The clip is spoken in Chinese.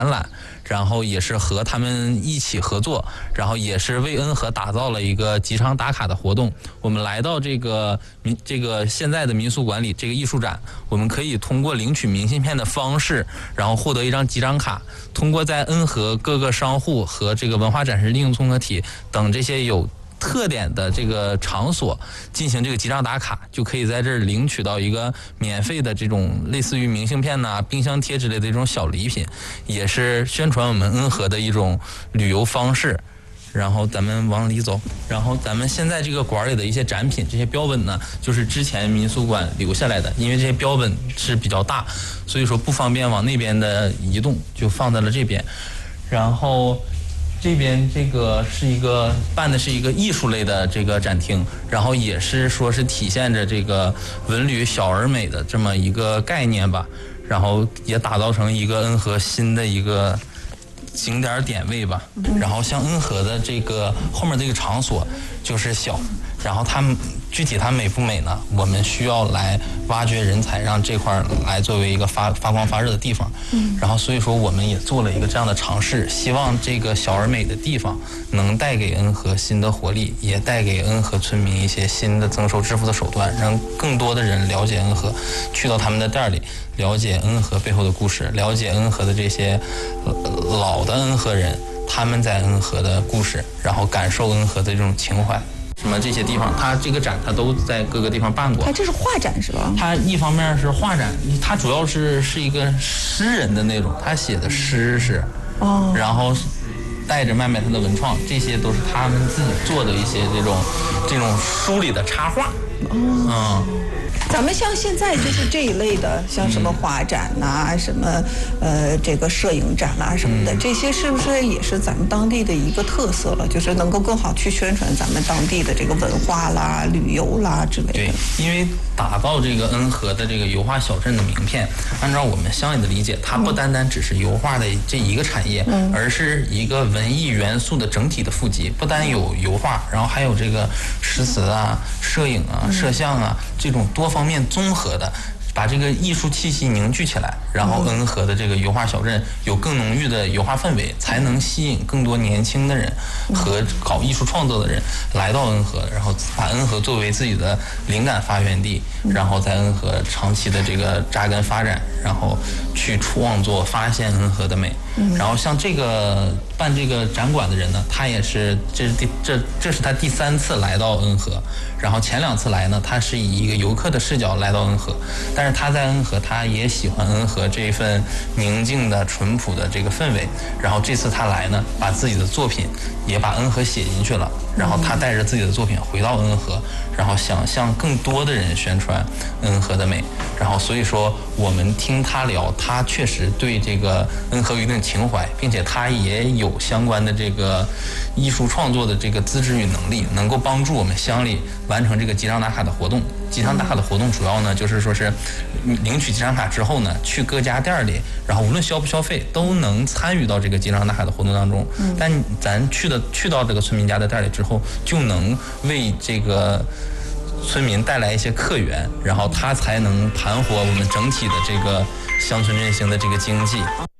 览，然后也是和他们一起合作，然后也是为恩和打造了一个吉昌打卡的活动。我们来到这个现在的民俗馆里这个艺术展，我们可以通过领取明信片的方式，然后获得一张吉昌卡，通过在恩和各个商户和这个文化展示利用综合体等这些有特点的这个场所进行这个吉昌打卡，就可以在这儿领取到一个免费的这种类似于明信片呐、冰箱贴之类的这种小礼品，也是宣传我们恩和的一种旅游方式。然后咱们往里走，然后咱们现在这个馆里的一些展品，这些标本呢，就是之前民俗馆留下来的，因为这些标本是比较大，所以说不方便往那边的移动，就放在了这边。然后这边这个办的是一个艺术类的这个展厅，然后也是说是体现着这个文旅小而美的这么一个概念吧，然后也打造成一个恩和新的一个景点点位吧。然后像恩和的这个后面这个场所就是小，然后它具体它美不美呢？我们需要来挖掘人才，让这块来作为一个发光发热的地方。然后所以说我们也做了一个这样的尝试，希望这个小而美的地方能带给恩和新的活力，也带给恩和村民一些新的增收致富的手段，让更多的人了解恩和，去到他们的店里，了解恩和背后的故事，了解恩和的这些老的恩和人他们在恩和的故事，然后感受恩和的这种情怀。什么这些地方，它这个展它都在各个地方办过。 它这是画展是吧？ 它一方面是画展，它主要是一个诗人的那种，他写的诗是，然后带着卖他的文创，这些都是他们自己做的一些这种书里的插画。 咱们像现在就是这一类的，像什么画展呐、什么这个摄影展啦、什么的，这些是不是也是咱们当地的一个特色了？就是能够更好去宣传咱们当地的这个文化啦、旅游啦之类的。 对，因为打造这个恩和的这个油画小镇的名片，按照我们乡里的理解，它不单单只是油画的这一个产业，而是一个文艺元素的整体的富集。不单有油画，然后还有这个诗词啊、摄影啊、摄像啊这种多方面综合的，把这个艺术气息凝聚起来，然后恩和的这个油画小镇有更浓郁的油画氛围，才能吸引更多年轻的人和搞艺术创作的人来到恩和，然后把恩和作为自己的灵感发源地，然后在恩和长期的这个扎根发展，然后去创作发现恩和的美。然后像这个办这个展馆的人呢，他也是这是他第3次来到恩和，然后前2次来呢，他是以一个游客的视角来到恩和，但是他在恩和他也喜欢恩和这一份宁静的淳朴的这个氛围，然后这次他来呢，把自己的作品也把恩和写进去了，然后他带着自己的作品回到恩和，然后想向更多的人宣传恩和的美。然后所以说我们听他聊，他确实对这个恩和有一定情怀，并且他也有相关的这个艺术创作的这个资质与能力，能够帮助我们乡里完成这个吉昌打卡的活动。吉昌打卡的活动主要呢就是说是领取吉昌卡之后呢，去各家店里，然后无论消不消费都能参与到这个吉昌打卡的活动当中。但咱去到这个村民家的店里之后，就能为这个村民带来一些客源，然后他才能盘活我们整体的这个乡村振兴的这个经济。